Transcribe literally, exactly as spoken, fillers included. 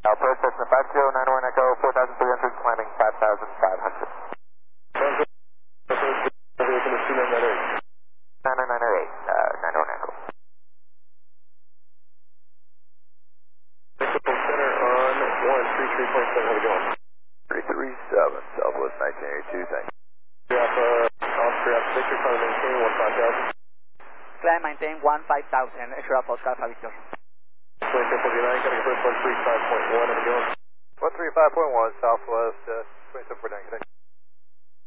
Alpha Cessna five zero nine one Echo, four thousand three hundred, climbing five thousand five hundred. nine nine nine eight, uh, nine one Echo. Center on one three three point seven, how we doing? three three seven, Southwest nineteen eighty-two, thank you. Alpha, Oscar, Alpha Victor, climb maintain one five thousand. Climb maintain one five thousand, Extra Alpha Oscar Alpha Victor. twenty-four forty-nine, coming first one three five point one, how we doing? one three five point one, Southwest, uh, twenty-seven forty-nine, connect.